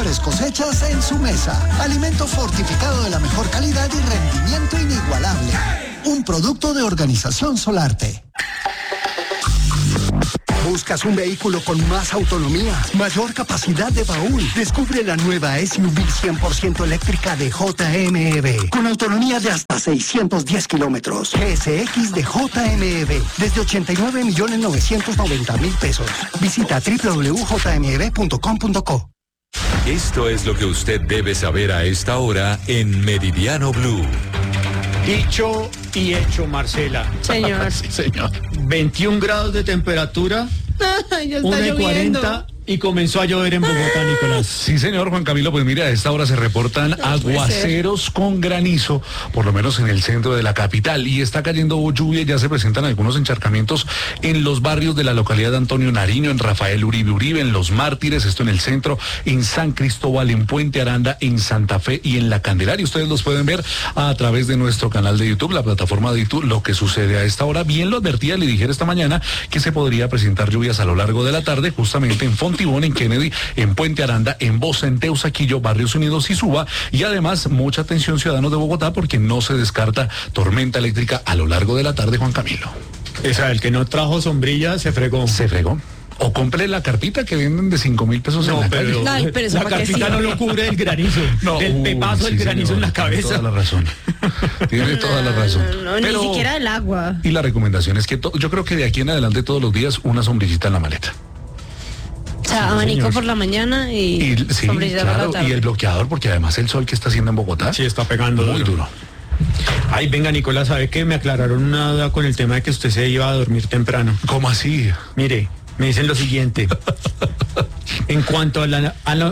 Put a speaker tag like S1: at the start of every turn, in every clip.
S1: mejores cosechas en su mesa. Alimento fortificado de la mejor calidad y rendimiento inigualable. Un producto de Organización Solarte. ¿Buscas un vehículo con más autonomía, mayor capacidad de baúl? Descubre la nueva SUV 100% eléctrica de JMEV, con autonomía de hasta 610 kilómetros. GSX de JMEV, desde 89.990.000 pesos. Visita www.jmev.com.co.
S2: Esto es lo que usted debe saber a esta hora en Meridiano Blue.
S3: Dicho y hecho, Marcela.
S4: Señor.
S3: Sí, señor. 21 grados de temperatura.
S4: Ya está lloviendo.
S3: 1:40 y comenzó a llover en Bogotá, Nicolás.
S5: Sí, señor Juan Camilo, pues mira, a esta hora se reportan aguaceros con granizo, por lo menos en el centro de la capital, y está cayendo lluvia y ya se presentan algunos encharcamientos en los barrios de la localidad de Antonio Nariño, en Rafael Uribe Uribe, en Los Mártires, esto en el centro, en San Cristóbal, en Puente Aranda, en Santa Fe y en La Candelaria. Ustedes los pueden ver a través de nuestro canal de YouTube, la plataforma de YouTube, lo que sucede a esta hora. Bien lo advertía, le dijera esta mañana que se podría presentar lluvias a lo largo de la tarde, justamente en Fontibón, en Kennedy, en Puente Aranda, en Bosa, en Teusaquillo, Barrios Unidos y Suba, y además mucha atención ciudadanos de Bogotá porque no se descarta tormenta eléctrica a lo largo de la tarde, Juan Camilo.
S3: Esa, el que no trajo sombrilla se fregó.
S5: Se fregó. O compre la carpita que venden de 5.000 pesos en la calle.
S4: Ay, pero
S3: la carpita no lo cubre el granizo.
S5: No,
S3: el pepazo del granizo, señor, en la cabeza.
S5: Tiene toda la razón. Tiene toda la razón.
S4: No, pero, ni siquiera el agua.
S5: Y la recomendación es que yo creo que de aquí en adelante todos los días una sombrillita en la maleta.
S4: O sea, abanico
S5: señor,
S4: por la mañana y
S5: sí, claro, y el bloqueador, porque además el sol que está haciendo en Bogotá.
S3: Sí, está pegando
S5: muy duro.
S3: Ay, venga, Nicolás, ¿sabe qué? Me aclararon una duda con el tema de que usted se iba a dormir temprano.
S5: ¿Cómo así?
S3: Mire, me dicen lo siguiente. En cuanto al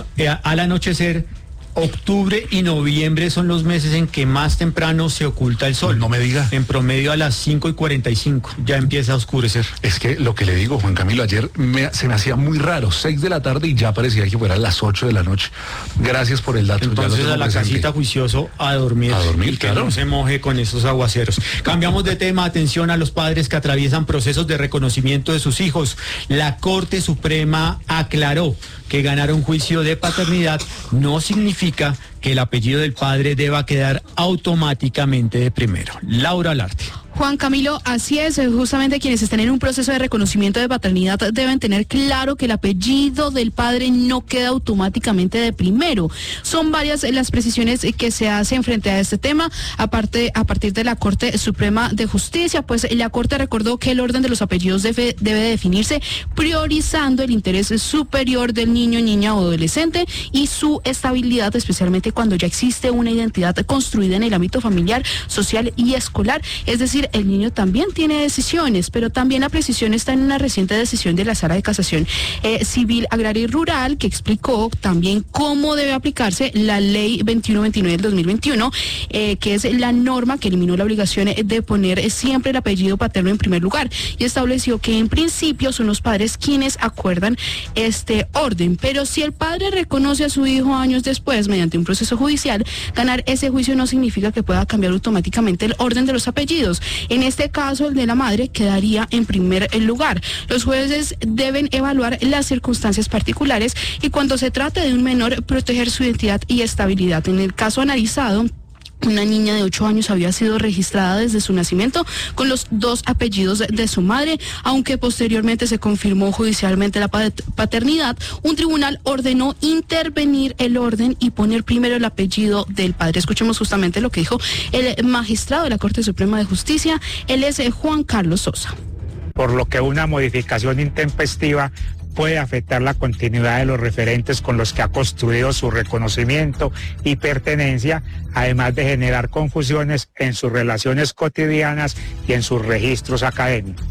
S3: anochecer, octubre y noviembre son los meses en que más temprano se oculta el sol.
S5: No me diga.
S3: En promedio a las 5:45 ya empieza a oscurecer.
S5: Es que lo que le digo, Juan Camilo, ayer se me hacía muy raro, 6 de la tarde y ya parecía que fuera las 8 de la noche. Gracias por el dato.
S3: Entonces a la casita, juicioso, a dormir.
S5: A dormir,
S3: que
S5: claro.
S3: no se moje con esos aguaceros. Cambiamos de tema. Atención a los padres que atraviesan procesos de reconocimiento de sus hijos. La Corte Suprema aclaró que ganar un juicio de paternidad no significa que el apellido del padre deba quedar automáticamente de primero. Laura Alarte.
S6: Juan Camilo, así es, justamente quienes estén en un proceso de reconocimiento de paternidad deben tener claro que el apellido del padre no queda automáticamente de primero. Son varias las precisiones que se hacen frente a este tema, a partir de la Corte Suprema de Justicia, pues la Corte recordó que el orden de los apellidos debe definirse priorizando el interés superior del niño, niña o adolescente y su estabilidad, especialmente cuando ya existe una identidad construida en el ámbito familiar, social y escolar, es decir, el niño también tiene decisiones, pero también la precisión está en una reciente decisión de la Sala de Casación Civil, Agraria y Rural, que explicó también cómo debe aplicarse la Ley 2129 del 2021, que es la norma que eliminó la obligación de poner siempre el apellido paterno en primer lugar, y estableció que en principio son los padres quienes acuerdan este orden, pero si el padre reconoce a su hijo años después mediante un proceso judicial, ganar ese juicio no significa que pueda cambiar automáticamente el orden de los apellidos. En este caso, el de la madre quedaría en primer lugar. Los jueces deben evaluar las circunstancias particulares y cuando se trate de un menor, proteger su identidad y estabilidad. En el caso analizado, una niña de 8 años había sido registrada desde su nacimiento con los 2 apellidos de su madre, aunque posteriormente se confirmó judicialmente la paternidad. Un tribunal ordenó intervenir el orden y poner primero el apellido del padre. Escuchemos justamente lo que dijo el magistrado de la Corte Suprema de Justicia. Él es Juan Carlos Sosa.
S7: Por lo que una modificación intempestiva puede afectar la continuidad de los referentes con los que ha construido su reconocimiento y pertenencia, además de generar confusiones en sus relaciones cotidianas y en sus registros académicos.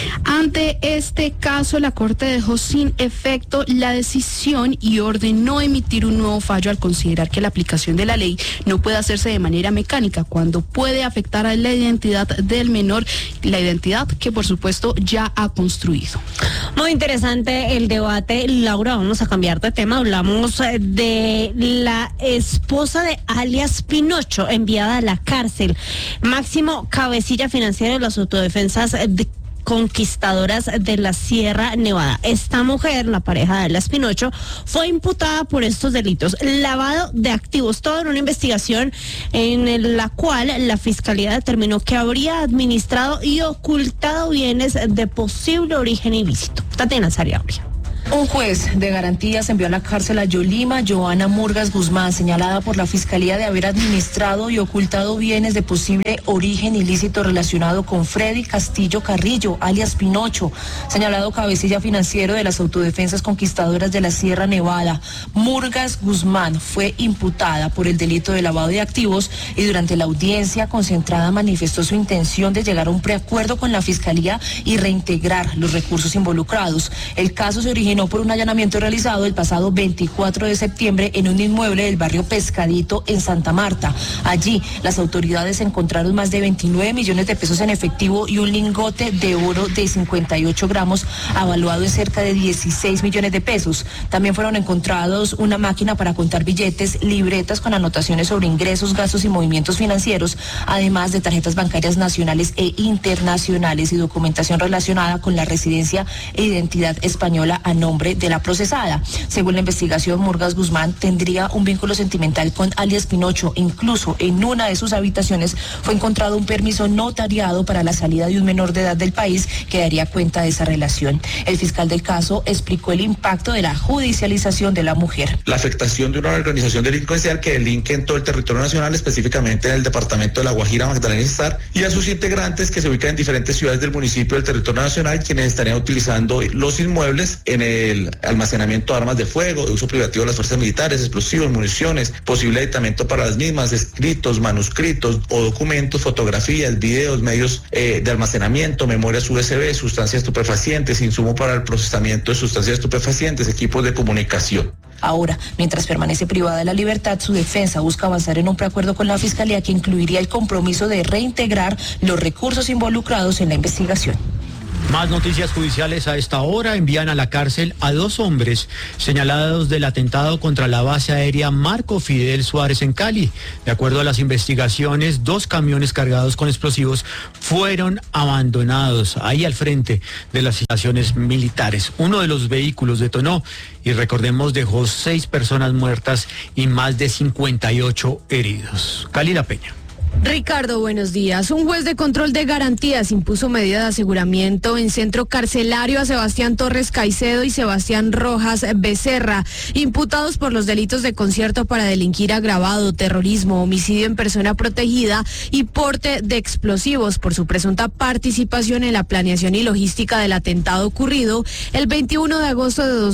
S6: Ante este caso, la Corte dejó sin efecto la decisión y ordenó emitir un nuevo fallo al considerar que la aplicación de la ley no puede hacerse de manera mecánica cuando puede afectar a la identidad del menor, la identidad que por supuesto ya ha construido.
S4: Muy interesante el debate, Laura. Vamos a cambiar de tema. Hablamos de la esposa de alias Pinocho enviada a la cárcel. Máximo cabecilla financiero de las autodefensas Conquistadoras de la Sierra Nevada. Esta mujer, la pareja de Alias Pinocho, fue imputada por estos delitos: lavado de activos, todo en una investigación en la cual la Fiscalía determinó que habría administrado y ocultado bienes de posible origen ilícito. Tatiana Sariabria.
S8: Un juez de garantías envió a la cárcel a Yolima Joana Murgas Guzmán, señalada por la Fiscalía de haber administrado y ocultado bienes de posible origen ilícito relacionado con Freddy Castillo Carrillo, alias Pinocho, señalado cabecilla financiero de las Autodefensas Conquistadoras de la Sierra Nevada. Murgas Guzmán fue imputada por el delito de lavado de activos y durante la audiencia concentrada manifestó su intención de llegar a un preacuerdo con la Fiscalía y reintegrar los recursos involucrados. El caso se originó por un allanamiento realizado el pasado 24 de septiembre en un inmueble del barrio Pescadito en Santa Marta. Allí las autoridades encontraron más de 29 millones de pesos en efectivo y un lingote de oro de 58 gramos avaluado en cerca de 16 millones de pesos. También fueron encontrados una máquina para contar billetes, libretas con anotaciones sobre ingresos, gastos y movimientos financieros, además de tarjetas bancarias nacionales e internacionales y documentación relacionada con la residencia e identidad española a nombre de la procesada. Según la investigación, Murgas Guzmán tendría un vínculo sentimental con alias Pinocho. Incluso en una de sus habitaciones fue encontrado un permiso notariado para la salida de un menor de edad del país que daría cuenta de esa relación. El fiscal del caso explicó el impacto de la judicialización de la mujer.
S9: La afectación de una organización delincuencial que delinque en todo el territorio nacional, específicamente en el departamento de La Guajira, Magdalena y Cesar, y a sus integrantes que se ubican en diferentes ciudades del municipio del territorio nacional, quienes estarían utilizando los inmuebles en el almacenamiento de armas de fuego, de uso privativo de las fuerzas militares, explosivos, municiones, posible aditamento para las mismas, escritos, manuscritos o documentos, fotografías, videos, medios de almacenamiento, memorias USB, sustancias estupefacientes, insumo para el procesamiento de sustancias estupefacientes, equipos de comunicación.
S8: Ahora, mientras permanece privada de la libertad, su defensa busca avanzar en un preacuerdo con la Fiscalía que incluiría el compromiso de reintegrar los recursos involucrados en la investigación.
S3: Más noticias judiciales a esta hora. Envían a la cárcel a 2 hombres señalados del atentado contra la base aérea Marco Fidel Suárez en Cali. De acuerdo a las investigaciones, 2 camiones cargados con explosivos fueron abandonados ahí al frente de las instalaciones militares. Uno de los vehículos detonó y, recordemos, dejó 6 personas muertas y más de 58 heridos. Cali La Peña.
S10: Ricardo, buenos días. Un juez de control de garantías impuso medida de aseguramiento en centro carcelario a Sebastián Torres Caicedo y Sebastián Rojas Becerra, imputados por los delitos de concierto para delinquir agravado, terrorismo, homicidio en persona protegida y porte de explosivos por su presunta participación en la planeación y logística del atentado ocurrido el 21 de agosto de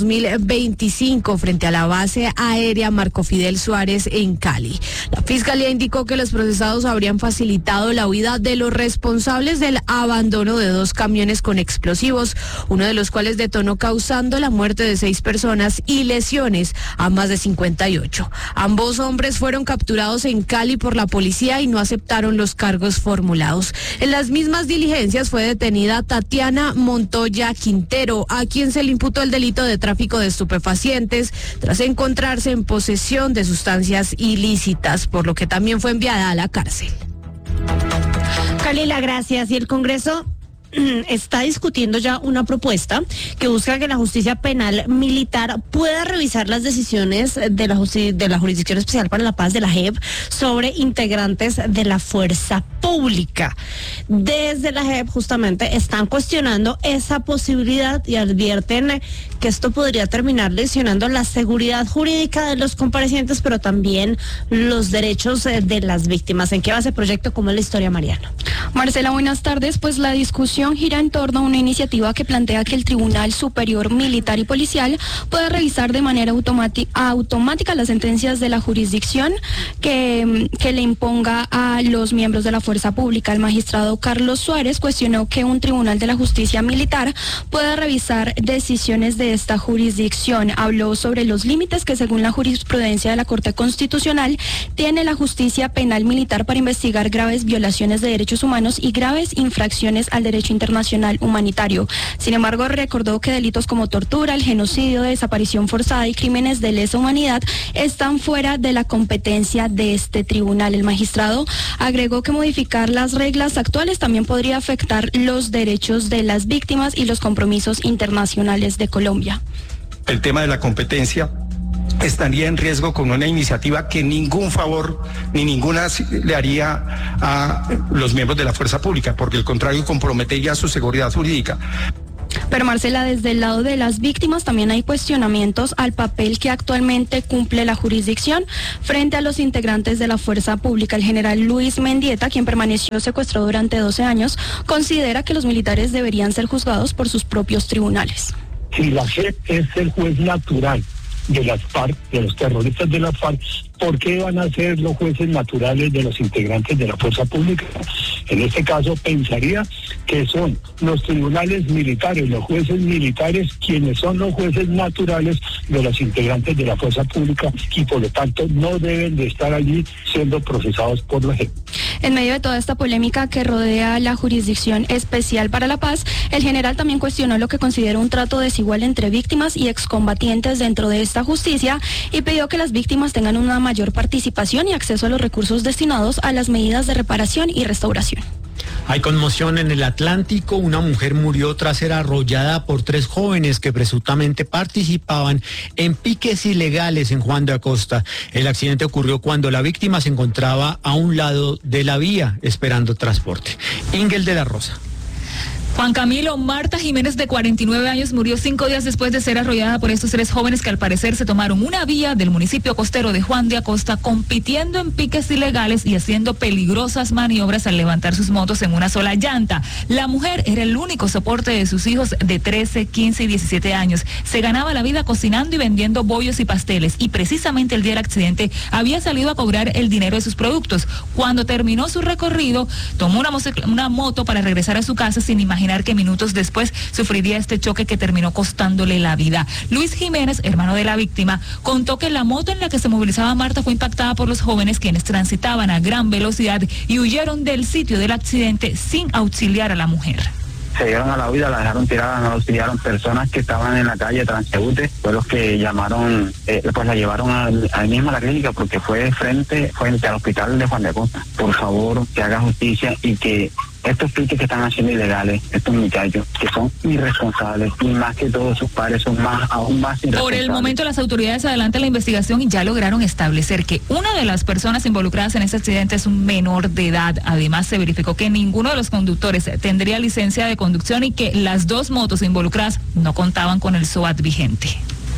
S10: 2025 frente a la base aérea Marco Fidel Suárez en Cali. La Fiscalía indicó que los procesados habrían facilitado la huida de los responsables del abandono de 2 camiones con explosivos, uno de los cuales detonó causando la muerte de 6 personas y lesiones a más de 58. Ambos hombres fueron capturados en Cali por la policía y no aceptaron los cargos formulados. En las mismas diligencias fue detenida Tatiana Montoya Quintero, a quien se le imputó el delito de tráfico de estupefacientes tras encontrarse en posesión de sustancias ilícitas, por lo que también fue enviada a la cárcel.
S4: Kalila, gracias. Y el Congreso está discutiendo ya una propuesta que busca que la justicia penal militar pueda revisar las decisiones de la Jurisdicción Especial para la Paz, de la JEP, sobre integrantes de la fuerza pública. Desde la JEP justamente están cuestionando esa posibilidad y advierten que esto podría terminar lesionando la seguridad jurídica de los comparecientes, pero también los derechos de las víctimas. ¿En qué va ese proyecto? ¿Cómo es la historia, Mariana?
S11: Marcela, buenas tardes. Pues la discusión gira en torno a una iniciativa que plantea que el Tribunal Superior Militar y Policial pueda revisar de manera automática las sentencias de la jurisdicción que le imponga a los miembros de la fuerza pública. El magistrado Carlos Suárez cuestionó que un tribunal de la justicia militar pueda revisar decisiones de esta jurisdicción. Habló sobre los límites que, según la jurisprudencia de la Corte Constitucional, tiene la justicia penal militar para investigar graves violaciones de derechos humanos humanos y graves infracciones al derecho internacional humanitario. Sin embargo, recordó que delitos como tortura, el genocidio, desaparición forzada y crímenes de lesa humanidad están fuera de la competencia de este tribunal. El magistrado agregó que modificar las reglas actuales también podría afectar los derechos de las víctimas y los compromisos internacionales de Colombia.
S12: El tema de la competencia estaría en riesgo con una iniciativa que ningún favor ni ninguna le haría a los miembros de la fuerza pública, porque el contrario comprometería su seguridad jurídica.
S11: Pero Marcela, desde el lado de las víctimas también hay cuestionamientos al papel que actualmente cumple la jurisdicción frente a los integrantes de la fuerza pública. El general Luis Mendieta, quien permaneció secuestrado durante 12 años, considera que los militares deberían ser juzgados por sus propios tribunales.
S13: Si la JEP es el juez natural de las FARC, de los terroristas de las FARC, ¿por qué van a ser los jueces naturales de los integrantes de la fuerza pública? En este caso pensaría que son los tribunales militares, los jueces militares, quienes son los jueces naturales de los integrantes de la fuerza pública y por lo tanto no deben de estar allí siendo procesados por la JEP.
S11: En medio de toda esta polémica que rodea la Jurisdicción Especial para la Paz, el general también cuestionó lo que considera un trato desigual entre víctimas y excombatientes dentro de esta justicia y pidió que las víctimas tengan una mayor participación y acceso a los recursos destinados a las medidas de reparación y restauración.
S3: Hay conmoción en el Atlántico. Una mujer murió tras ser arrollada por 3 jóvenes que presuntamente participaban en piques ilegales en Juan de Acosta. El accidente ocurrió cuando la víctima se encontraba a un lado de la vía esperando transporte. Ingel de la Rosa.
S14: Juan Camilo, Marta Jiménez, de 49 años, murió 5 días después de ser arrollada por estos 3 jóvenes que al parecer se tomaron una vía del municipio costero de Juan de Acosta, compitiendo en piques ilegales y haciendo peligrosas maniobras al levantar sus motos en una sola llanta. La mujer era el único soporte de sus hijos de 13, 15 y 17 años. Se ganaba la vida cocinando y vendiendo bollos y pasteles y precisamente el día del accidente había salido a cobrar el dinero de sus productos. Cuando terminó su recorrido, tomó una moto para regresar a su casa sin imaginar que minutos después sufriría este choque que terminó costándole la vida. Luis Jiménez, hermano de la víctima, contó que la moto en la que se movilizaba Marta fue impactada por los jóvenes quienes transitaban a gran velocidad y huyeron del sitio del accidente sin auxiliar a la mujer.
S15: Se dieron a la huida, la dejaron tirada, no auxiliaron. Personas que estaban en la calle transeúnte fue los que llamaron, pues la llevaron al mismo a la clínica porque fue frente al hospital de Juan de Acosta. Por favor, que haga justicia y que estos piques que están haciendo ilegales, estos muchachos que son irresponsables y más que todos sus padres son aún más irresponsables.
S14: Por el momento las autoridades adelantan la investigación y ya lograron establecer que una de las personas involucradas en este accidente es un menor de edad. Además se verificó que ninguno de los conductores tendría licencia de conducción y que las 2 motos involucradas no contaban con el SOAT vigente.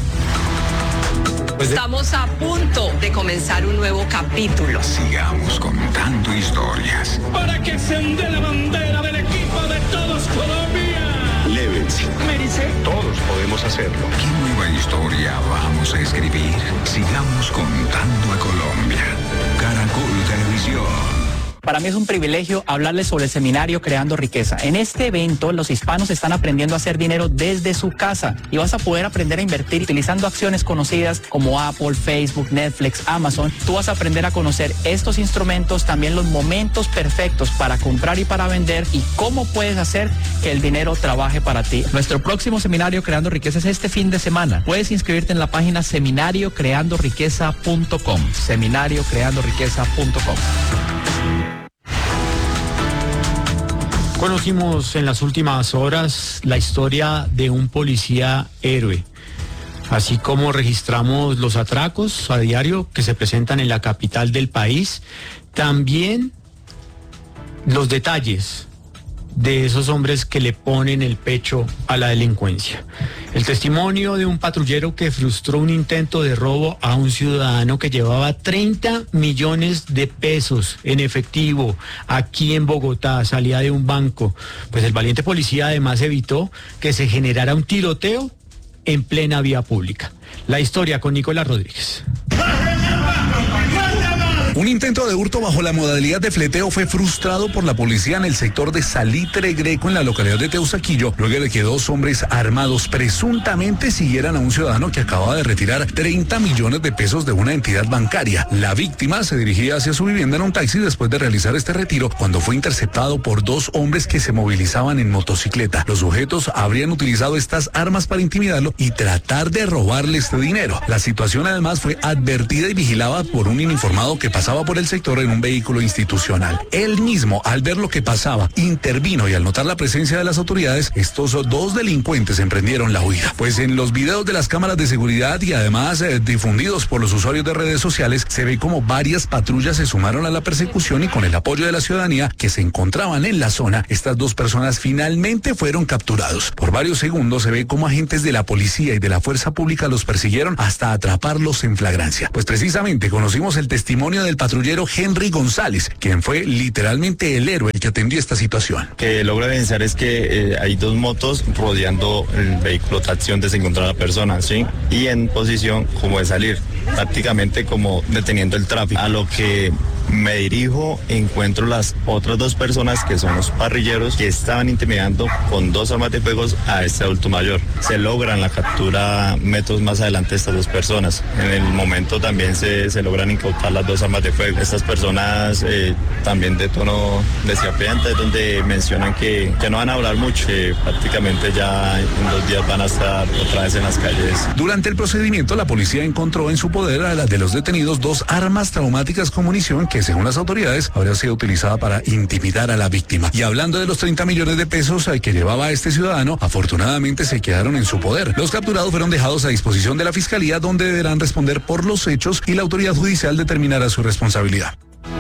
S16: Estamos a punto de comenzar un nuevo capítulo.
S17: Sigamos contando historias.
S18: Para que se onde la bandera del equipo de todos Colombia.
S17: Levens.
S18: Merice.
S17: Todos podemos hacerlo. ¿Qué nueva historia vamos a escribir? Sigamos contando a Colombia. Caracol Televisión.
S19: Para mí es un privilegio hablarles sobre el seminario Creando Riqueza. En este evento, los hispanos están aprendiendo a hacer dinero desde su casa y vas a poder aprender a invertir utilizando acciones conocidas como Apple, Facebook, Netflix, Amazon. Tú vas a aprender a conocer estos instrumentos, también los momentos perfectos para comprar y para vender y cómo puedes hacer que el dinero trabaje para ti. Nuestro próximo seminario Creando Riqueza es este fin de semana. Puedes inscribirte en la página seminariocreandoriqueza.com. Seminariocreandoriqueza.com.
S3: Conocimos en las últimas horas la historia de un policía héroe, así como registramos los atracos a diario que se presentan en la capital del país, también los detalles de esos hombres que le ponen el pecho a la delincuencia. El testimonio de un patrullero que frustró un intento de robo a un ciudadano que llevaba 30 millones de pesos en efectivo aquí en Bogotá, salía de un banco. Pues el valiente policía además evitó que se generara un tiroteo en plena vía pública. La historia con Nicolás Rodríguez.
S5: Un intento de hurto bajo la modalidad de fleteo fue frustrado por la policía en el sector de Salitre Greco en la localidad de Teusaquillo, luego de que dos hombres armados presuntamente siguieran a un ciudadano que acababa de retirar 30 millones de pesos de una entidad bancaria. La víctima se dirigía hacia su vivienda en un taxi después de realizar este retiro cuando fue interceptado por dos hombres que se movilizaban en motocicleta. Los sujetos habrían utilizado estas armas para intimidarlo y tratar de robarle este dinero. La situación además fue advertida y vigilada por un uniformado que pasaba por el sector en un vehículo institucional. Él mismo, al ver lo que pasaba, intervino y al notar la presencia de las autoridades, estos dos delincuentes emprendieron la huida. Pues en los videos de las cámaras de seguridad y además difundidos por los usuarios de redes sociales, se ve como varias patrullas se sumaron a la persecución y con el apoyo de la ciudadanía que se encontraban en la zona, estas dos personas finalmente fueron capturados. Por varios segundos se ve como agentes de la policía y de la fuerza pública los persiguieron hasta atraparlos en flagrancia. Pues precisamente conocimos el testimonio del patrullero Henry González, quien fue literalmente el héroe que atendió esta situación.
S20: Que logra evidenciar es que hay dos motos rodeando el vehículo taxi donde se encontraba la persona, ¿sí? Y en posición como de salir, prácticamente como deteniendo el tráfico. A lo que me dirijo, encuentro las otras dos personas que son los parrilleros que estaban intimidando con dos armas de fuego a este adulto mayor. Se logran la captura metros más adelante de estas dos personas. En el momento también se logran incautar las dos armas de fuego. Estas personas también de tono desafiante, donde mencionan que no van a hablar mucho, que prácticamente ya en 2 días van a estar otra vez en las calles.
S5: Durante el procedimiento, la policía encontró en su poder a las de los detenidos 2 armas traumáticas con munición que, según las autoridades, habría sido utilizada para intimidar a la víctima. Y hablando de los 30 millones de pesos que llevaba este ciudadano, afortunadamente se quedaron en su poder. Los capturados fueron dejados a disposición de la fiscalía, donde deberán responder por los hechos y la autoridad judicial determinará su responsabilidad.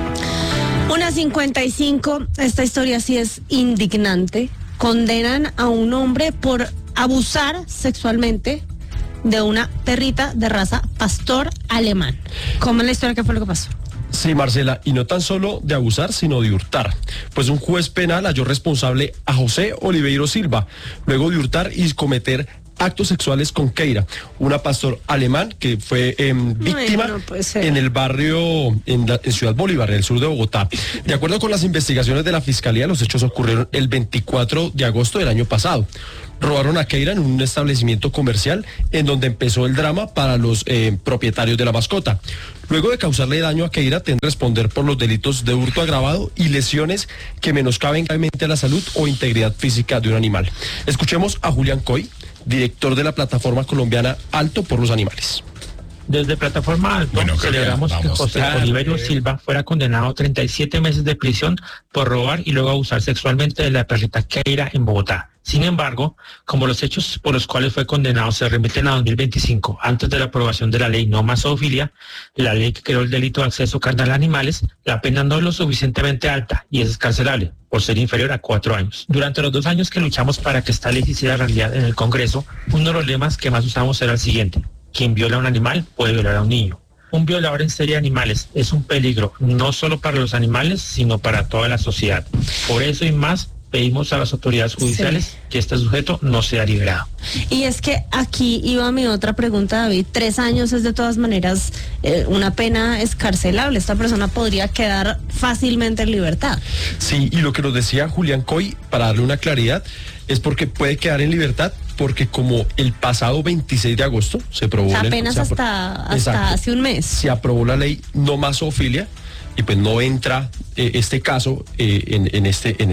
S4: 1:55, esta historia sí es indignante. Condenan a un hombre por abusar sexualmente de una perrita de raza pastor alemán. ¿Cómo es la historia? ¿Qué fue lo que pasó?
S21: Sí, Marcela, y no tan solo de abusar, sino de hurtar. Pues un juez penal halló responsable a José Oliveiro Silva, luego de hurtar y cometer actos sexuales con Keira, una pastor alemán que fue víctima en el barrio, en Ciudad Bolívar, en el sur de Bogotá. De acuerdo con las investigaciones de la Fiscalía, los hechos ocurrieron el 24 de agosto del año pasado. Robaron a Keira en un establecimiento comercial en donde empezó el drama para los propietarios de la mascota. Luego de causarle daño a Keira, tendrá que responder por los delitos de hurto agravado y lesiones que menoscaben gravemente a la salud o integridad física de un animal. Escuchemos a Julián Coy, director de la plataforma colombiana Alto por los Animales.
S22: Desde Plataforma Alto celebramos que José Oliveiro Silva fuera condenado a 37 meses de prisión por robar y luego abusar sexualmente de la perrita Keira en Bogotá. Sin embargo, como los hechos por los cuales fue condenado se remiten a 2025, antes de la aprobación de la ley no más zoofilia, la ley que creó el delito de acceso carnal a animales, la pena no es lo suficientemente alta y es excarcelable, por ser inferior a 4 años. Durante los 2 años que luchamos para que esta ley se hiciera realidad en el Congreso, uno de los lemas que más usamos era el siguiente: quien viola a un animal puede violar a un niño. Un violador en serie de animales es un peligro, no solo para los animales, sino para toda la sociedad. Por eso y más, pedimos a las autoridades judiciales que este sujeto no sea liberado.
S4: Y es que aquí iba mi otra pregunta, David. 3 años es de todas maneras una pena escarcelable. Esta persona podría quedar fácilmente en libertad.
S21: Sí, y lo que nos decía Julián Coy, para darle una claridad, es porque puede quedar en libertad, porque como el pasado 26 de agosto se aprobó...
S4: Apenas hasta hace un mes.
S21: Se aprobó la ley no más zoofilia, y pues no entra este caso en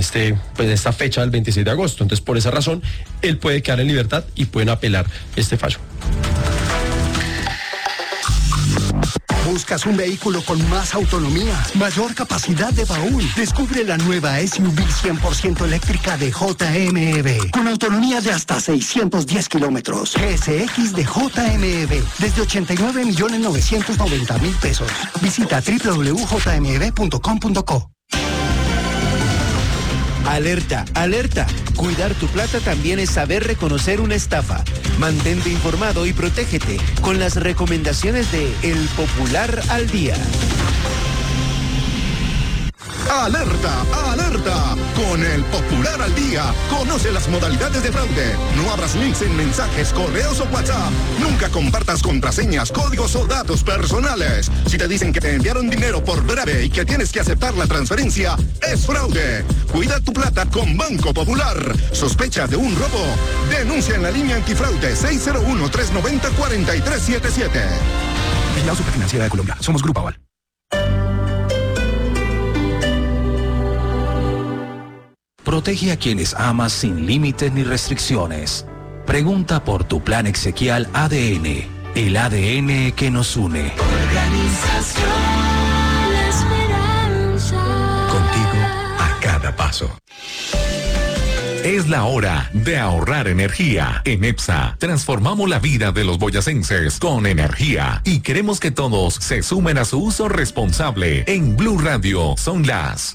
S21: esta fecha del 26 de agosto. Entonces, por esa razón, él puede quedar en libertad y pueden apelar este fallo.
S1: ¿Buscas un vehículo con más autonomía, mayor capacidad de baúl? Descubre la nueva SUV 100% eléctrica de JMEV, con autonomía de hasta 610 kilómetros. GSX de JMEV, desde 89.990.000 pesos. Visita www.jmev.com.co.
S23: Alerta, alerta. Cuidar tu plata también es saber reconocer una estafa. Mantente informado y protégete con las recomendaciones de El Popular al Día.
S24: ¡Alerta! ¡Alerta!
S2: Con el Popular al Día, conoce las modalidades de fraude. No abras links en mensajes, correos o WhatsApp. Nunca compartas contraseñas, códigos o datos personales. Si te dicen que te enviaron dinero por breve y que tienes que aceptar la transferencia, es fraude. Cuida tu plata con Banco Popular. ¿Sospecha de un robo? Denuncia en la línea antifraude 601-390-4377.
S6: Vigilado Superfinanciera de Colombia. Somos Grupo Aval.
S7: Protege a quienes amas sin límites ni restricciones. Pregunta por tu plan exequial ADN, el ADN que nos une.
S18: Organización La Esperanza.
S24: Contigo a cada paso. Es la hora de ahorrar energía. En EPSA, transformamos la vida de los boyacenses con energía y queremos que todos se sumen a su uso responsable. En Blue Radio son las...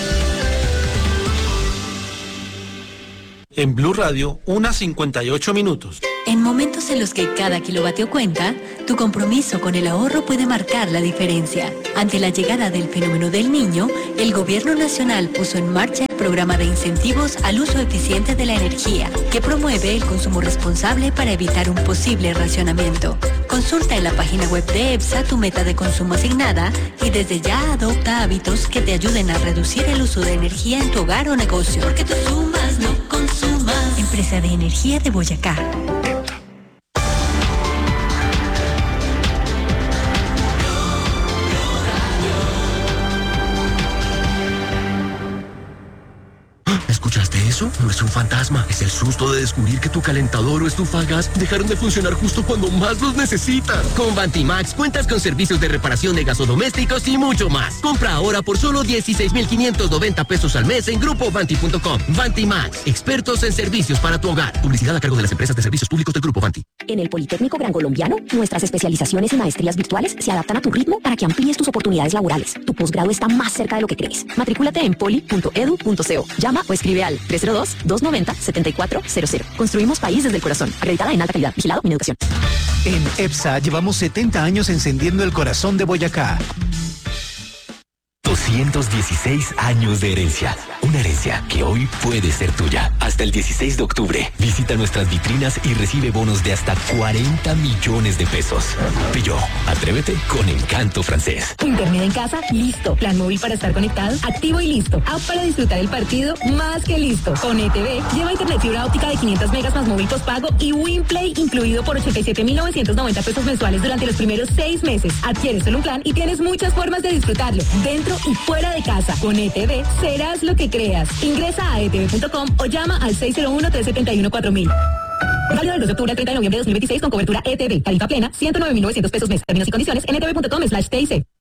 S25: En Blue Radio, 1:58.
S26: En momentos en los que cada kilovatio cuenta, tu compromiso con el ahorro puede marcar la diferencia. Ante la llegada del fenómeno del Niño, el Gobierno Nacional puso en marcha el programa de incentivos al uso eficiente de la energía, que promueve el consumo responsable para evitar un posible racionamiento. Consulta en la página web de EPSA tu meta de consumo asignada y desde ya adopta hábitos que te ayuden a reducir el uso de energía en tu hogar o negocio. Porque tú sumas, no consumas. Empresa de Energía de Boyacá.
S27: ¿Escuchaste eso? No es un fantasma, es el susto de descubrir que tu calentador o estufa a gas dejaron de funcionar justo cuando más los necesitas. Con Vantimax cuentas con servicios de reparación de gasodomésticos y mucho más. Compra ahora por solo 16,590 pesos al mes en grupovanti.com. Vantimax, expertos en servicios para tu hogar. Publicidad a cargo de las empresas de servicios públicos del Grupo Vanti.
S28: En el Politécnico Gran Colombiano, nuestras especializaciones y maestrías virtuales se adaptan a tu ritmo para que amplíes tus oportunidades laborales. Tu posgrado está más cerca de lo que crees. Matrículate en poli.edu.co. Llama o escribe al 302-290-7400. Construimos país desde el corazón. Acreditada en alta calidad. Vigilado Mineducación.
S23: En EPSA llevamos 70 años encendiendo el corazón de Boyacá.
S29: 216 años de herencia. Una herencia que hoy puede ser tuya. Hasta el 16 de octubre, visita nuestras vitrinas y recibe bonos de hasta 40 millones de pesos. Peugeot, atrévete con Encanto francés.
S28: Internet en casa, listo. Plan móvil para estar conectado, activo y listo. App para disfrutar el partido, más que listo. Con ETV, lleva internet fibra óptica de 500 megas más móvil postpago y WinPlay incluido por 87,990 pesos mensuales durante los primeros 6 meses. Adquieres solo un plan y tienes muchas formas de disfrutarlo. Dentro y fuera de casa. Con ETV serás lo que creas. Ingresa a etv.com o llama al 601-371-4000. Válido del 2 de octubre al 30 de noviembre de 2026 con cobertura ETV. Tarifa plena, 109,900 pesos mes. Términos y condiciones en etv.com/TIC.